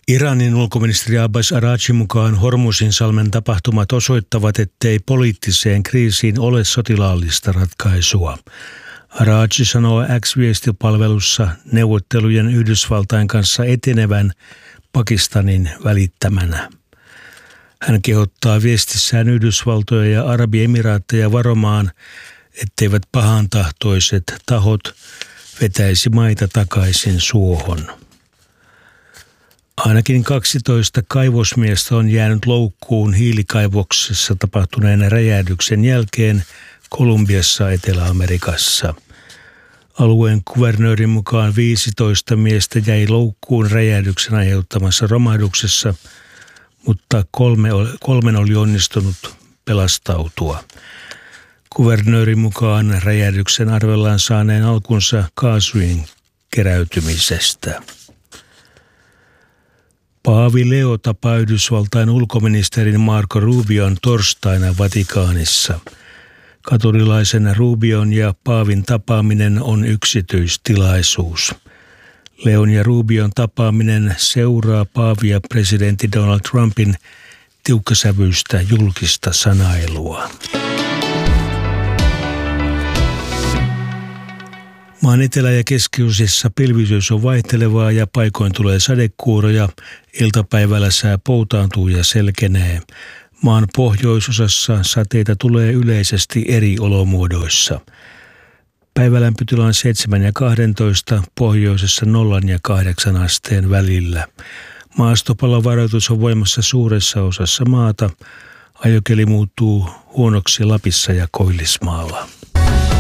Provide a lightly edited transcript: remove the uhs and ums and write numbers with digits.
Iranin ulkoministeri Abbas Araghchin mukaan Hormuzin salmen tapahtumat osoittavat, ettei poliittiseen kriisiin ole sotilaallista ratkaisua. Araghchi sanoo X-viestipalvelussa neuvottelujen Yhdysvaltain kanssa etenevän Pakistanin välittämänä. Hän kehottaa viestissään Yhdysvaltoja ja Arabiemiraatteja varomaan, etteivät pahantahtoiset tahot vetäisi maita takaisin suohon. Ainakin 12 kaivosmiestä on jäänyt loukkuun hiilikaivoksessa tapahtuneen räjähdyksen jälkeen Kolumbiassa Etelä-Amerikassa. Alueen kuvernöörin mukaan 15 miestä jäi loukkuun räjähdyksen aiheuttamassa romahduksessa, mutta kolmen oli onnistunut pelastautua. Kuvernöörin mukaan räjähdyksen arvellaan saaneen alkunsa kaasujen keräytymisestä. Paavi Leo tapaa Yhdysvaltain ulkoministerin Marco Rubion torstaina Vatikaanissa. Katolilaisen Rubion ja paavin tapaaminen on yksityistilaisuus. Leon ja Rubion tapaaminen seuraa paavia presidentti Donald Trumpin tiukkasävyistä julkista sanailua. Maan etelä- ja keskiosissa pilvisyys on vaihtelevaa ja paikoin tulee sadekuuroja. Iltapäivällä sää poutaantuu ja selkenee. Maan pohjoisosassa sateita tulee yleisesti eri olomuodoissa. Päivälämpötila on 7 ja 12, pohjoisessa 0 ja 8 asteen välillä. Maastopalovaroitus on voimassa suuressa osassa maata. Ajokeli muuttuu huonoksi Lapissa ja Koillismaalla.